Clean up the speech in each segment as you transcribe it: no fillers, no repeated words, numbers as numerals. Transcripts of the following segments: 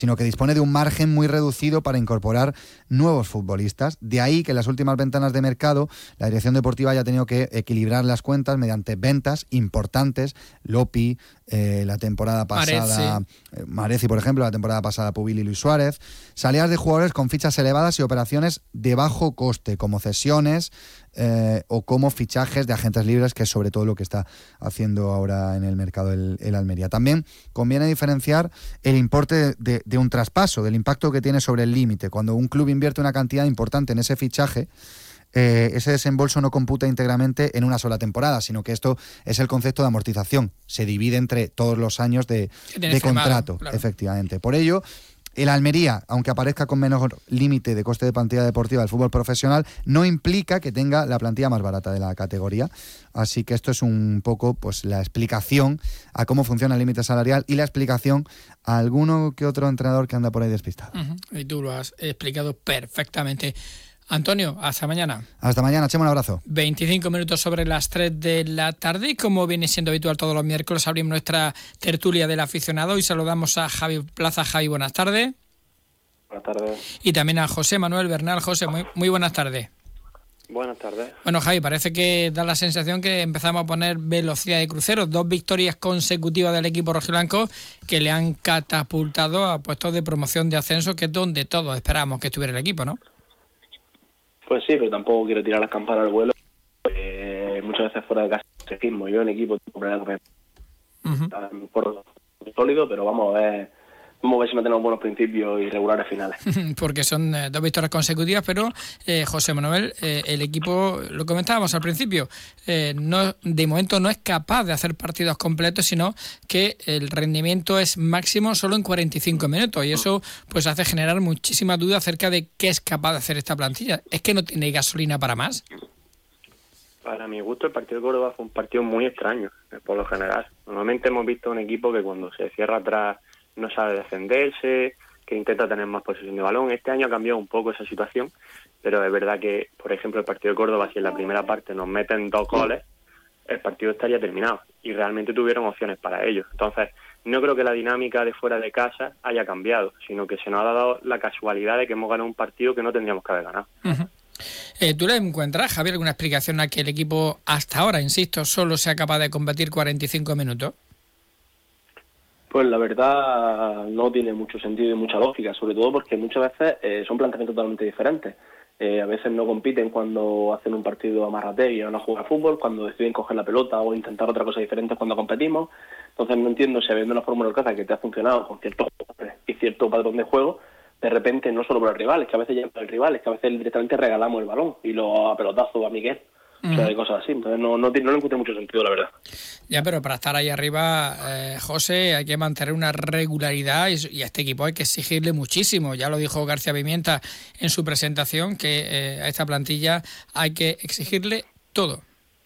sino que dispone de un margen muy reducido para incorporar nuevos futbolistas. De ahí que en las últimas ventanas de mercado la dirección deportiva haya tenido que equilibrar las cuentas mediante ventas importantes. Lopi, la temporada pasada, Marezi, por ejemplo, la temporada pasada Pubil y Luis Suárez. Salidas de jugadores con fichas elevadas y operaciones de bajo coste, como cesiones o como fichajes de agentes libres, que es sobre todo lo que está haciendo ahora en el mercado el Almería. También conviene diferenciar el importe de un traspaso, del impacto que tiene sobre el límite. Cuando un club invierte una cantidad importante en ese fichaje, ese desembolso no computa íntegramente en una sola temporada, sino que esto es el concepto de amortización. Se divide entre todos los años de contrato, claro. Efectivamente. Por ello, el Almería, aunque aparezca con menor límite de coste de plantilla deportiva del fútbol profesional, no implica que tenga la plantilla más barata de la categoría. Así que esto es un poco pues la explicación a cómo funciona el límite salarial y la explicación a alguno que otro entrenador que anda por ahí despistado. Y tú lo has explicado perfectamente. Antonio, hasta mañana. Hasta mañana, Chema, un abrazo. 25 minutos sobre las 3 de la tarde y como viene siendo habitual todos los miércoles abrimos nuestra tertulia del aficionado y saludamos a Javi Plaza. Javi, buenas tardes. Buenas tardes. Y también a José Manuel Bernal. José, muy buenas tardes. Buenas tardes. Bueno, Javi, parece que da la sensación que empezamos a poner velocidad de crucero. 2 victorias consecutivas del equipo rojiblanco que le han catapultado a puestos de promoción de ascenso, que es donde todos esperábamos que estuviera el equipo, ¿no? Pues sí, pero tampoco quiero tirar las campanas al vuelo. Muchas veces fuera de casa seguimos. Yo en equipo por sólido, pero vamos a ver si mantenemos buenos principios y regulares finales. Porque son 2 victorias consecutivas, pero José Manuel, el equipo, lo comentábamos al principio, no, de momento no es capaz de hacer partidos completos, sino que el rendimiento es máximo solo en 45 minutos y eso pues hace generar muchísima duda acerca de qué es capaz de hacer esta plantilla. ¿Es que no tiene gasolina para más? Para mi gusto el partido de Córdoba fue un partido muy extraño, por lo general. Normalmente hemos visto un equipo que cuando se cierra atrás no sabe defenderse, que intenta tener más posesión de balón. Este año ha cambiado un poco esa situación, pero es verdad que, por ejemplo, el partido de Córdoba, si en la primera parte nos meten 2 goles, el partido estaría terminado y realmente tuvieron opciones para ellos. Entonces, no creo que la dinámica de fuera de casa haya cambiado, sino que se nos ha dado la casualidad de que hemos ganado un partido que no tendríamos que haber ganado. ¿Tú le encuentras, Javier, alguna explicación a que el equipo hasta ahora, insisto, solo sea capaz de competir 45 minutos? Pues la verdad no tiene mucho sentido y mucha lógica, sobre todo porque muchas veces son planteamientos totalmente diferentes. A veces no compiten cuando hacen un partido amarrate y van a jugar fútbol, cuando deciden coger la pelota o intentar otra cosa diferente cuando competimos. Entonces no entiendo si habiendo una fórmula de casa que te ha funcionado con ciertos jugadores y cierto patrón de juego, de repente no solo por el rival, es que a veces ya por el rival, es que a veces directamente regalamos el balón y lo a pelotazo a Miguel. O sea, de cosas así. Entonces no le encuentro mucho sentido, la verdad. Ya, pero para estar ahí arriba, José, hay que mantener una regularidad y a este equipo hay que exigirle muchísimo. Ya lo dijo García Pimienta en su presentación, que a esta plantilla hay que exigirle todo.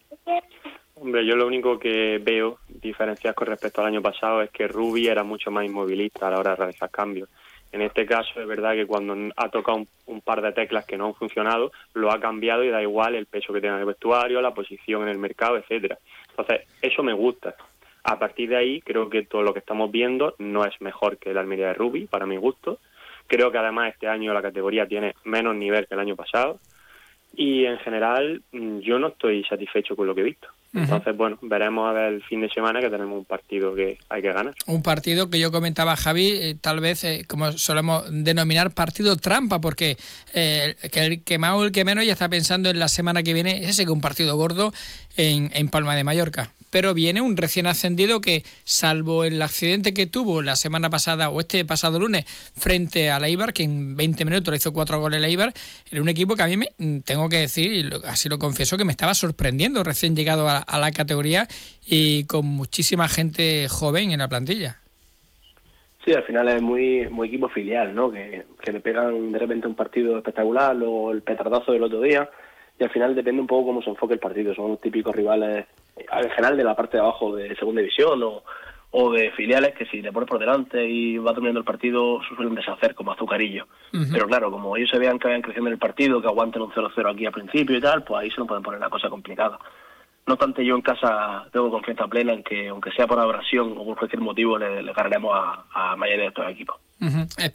Hombre, yo lo único que veo diferencias con respecto al año pasado es que Rubi era mucho más inmovilista a la hora de realizar cambios. En este caso es verdad que cuando ha tocado un par de teclas que no han funcionado, lo ha cambiado y da igual el peso que tenga en el vestuario, la posición en el mercado, etcétera. Entonces, eso me gusta. A partir de ahí, creo que todo lo que estamos viendo no es mejor que el Almería de Rubi, para mi gusto. Creo que además este año la categoría tiene menos nivel que el año pasado. Y en general, yo no estoy satisfecho con lo que he visto. Entonces, bueno, veremos a ver el fin de semana que tenemos un partido que hay que ganar. Un partido que yo comentaba, Javi, tal vez, como solemos denominar, partido trampa, porque que el que más o el que menos ya está pensando en la semana que viene, ese que es un partido gordo en Palma de Mallorca. Pero viene un recién ascendido que, salvo el accidente que tuvo la semana pasada o este pasado lunes frente al Eibar, que en 20 minutos le hizo 4 goles el Eibar, era un equipo que a mí tengo que decir, y así lo confieso, que me estaba sorprendiendo recién llegado a la categoría y con muchísima gente joven en la plantilla. Sí, al final es muy equipo filial, ¿no? Que le pegan de repente un partido espectacular, luego el petardazo del otro día, y al final depende un poco cómo se enfoque el partido. Son los típicos rivales, en general, de la parte de abajo de segunda división o de filiales que si le pones por delante y va terminando el partido suelen deshacer como azucarillo. Pero claro, como ellos se vean que vayan creciendo en el partido, que aguanten un 0-0 aquí al principio y tal, pues ahí se nos pueden poner la cosa complicada. No obstante, yo en casa tengo confianza plena en que, aunque sea por abrasión o por cualquier motivo, le ganaremos a mayoría de estos equipos. Uh-huh.